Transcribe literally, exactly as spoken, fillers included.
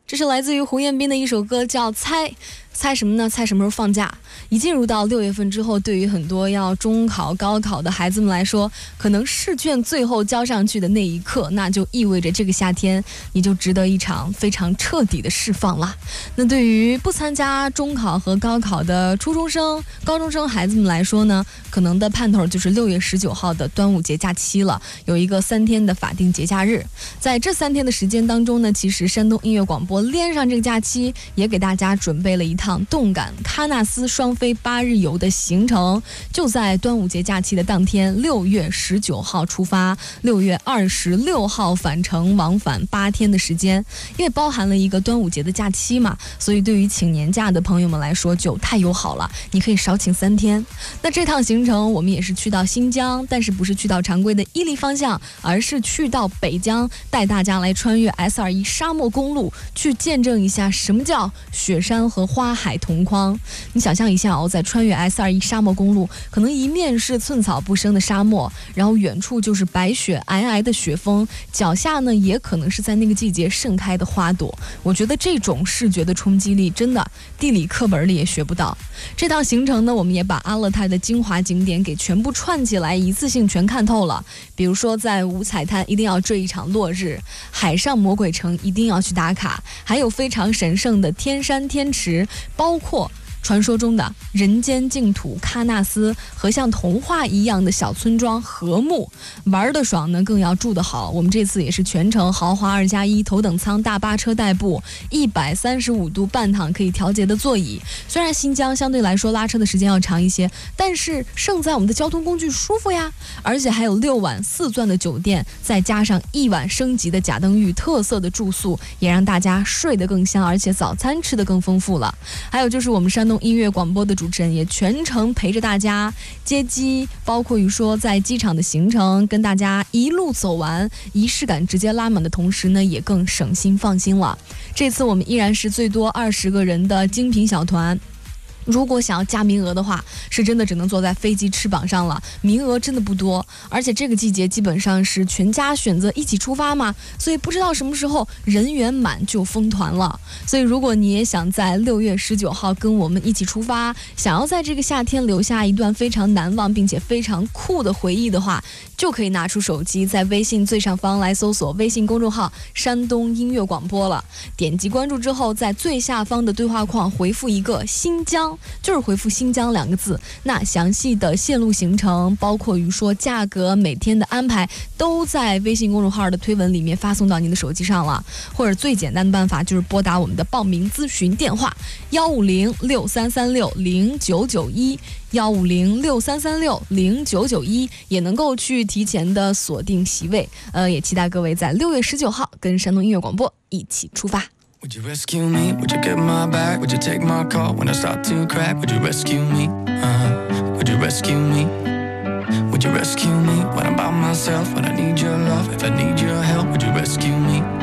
这是来自于胡彦斌的一首歌，叫《猜》。猜什么呢？猜什么时候放假。一进入到六月份之后，对于很多要中考高考的孩子们来说，可能试卷最后交上去的那一刻，那就意味着这个夏天你就值得一场非常彻底的释放了。那对于不参加中考和高考的初中生高中生孩子们来说呢，可能的盼头就是六月十九号的端午节假期了，有一个三天的法定节假日。在这三天的时间当中呢，其实山东音乐广播连上这个假期，也给大家准备了一趟动感喀纳斯双飞八日游的行程，就在端午节假期的当天，六月十九号出发，六月二十六号返程，往返八天的时间。因为包含了一个端午节的假期嘛，所以对于请年假的朋友们来说就太友好了，你可以少请三天。那这趟行程我们也是去到新疆，但是不是去到常规的伊犁方向，而是去到北疆，带大家来穿越 S 二十一 沙漠公路，去见证一下什么叫雪山和花海同框。你想象一下哦，在穿越 S 二十一 沙漠公路，可能一面是寸草不生的沙漠，然后远处就是白雪皑皑的雪峰，脚下呢也可能是在那个季节盛开的花朵。我觉得这种视觉的冲击力真的地理课本里也学不到。这趟行程呢，我们也把阿勒泰的精华景点给全部串起来，一次性全看透了。比如说在五彩滩一定要追一场落日，海上魔鬼城一定要去打卡，还有非常神圣的天山天池，包括传说中的人间净土喀纳斯和像童话一样的小村庄和睦，玩得爽呢更要住得好。我们这次也是全程豪华二加一头等舱大巴车代步，一百三十五度半躺可以调节的座椅。虽然新疆相对来说拉车的时间要长一些，但是胜在我们的交通工具舒服呀，而且还有六晚四钻的酒店，再加上一晚升级的贾登峪特色的住宿，也让大家睡得更香，而且早餐吃得更丰富了。还有就是我们山东音乐广播的主持人也全程陪着大家接机，包括于说在机场的行程跟大家一路走完，仪式感直接拉满的同时呢，也更省心放心了。这次我们依然是最多二十个人的精品小团，如果想要加名额的话，是真的只能坐在飞机翅膀上了，名额真的不多，而且这个季节基本上是全家选择一起出发嘛，所以不知道什么时候人员满就疯团了。所以如果你也想在六月十九号跟我们一起出发，想要在这个夏天留下一段非常难忘并且非常酷的回忆的话，就可以拿出手机在微信最上方来搜索微信公众号山东音乐广播了，点击关注之后，在最下方的对话框回复一个新疆，就是回复新疆两个字，那详细的线路行程，包括于说价格每天的安排，都在微信公众号的推文里面发送到您的手机上了。或者最简单的办法就是拨打我们的报名咨询电话幺五零六三三六零九九一幺五零六三三六零九九一，也能够去提前的锁定席位。呃，也期待各位在六月十九号跟山东音乐广播一起出发。 Would you rescue me? Would you get my back? Would you take my call when I start to crack? Would you rescue me? Uh-huh. Would you rescue me? Would you rescue me when I'm by myself? When I need your love, if I need your help, would you rescue me?